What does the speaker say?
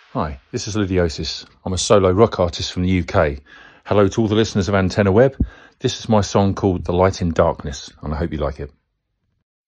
Hi, this is Lidiosis. I'm a solo rock artist from the UK. Hello to all the listeners of Antenna Web. This is my song called The Light in Darkness, and I hope you like it.